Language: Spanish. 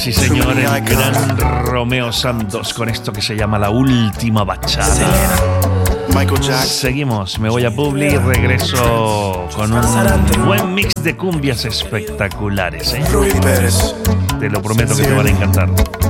Sí, señor, el gran Romeo Santos con esto que se llama La Última Bachata. Seguimos, me voy a Publi y regreso con un buen mix de cumbias espectaculares, ¿eh? Te lo prometo que te van a encantar.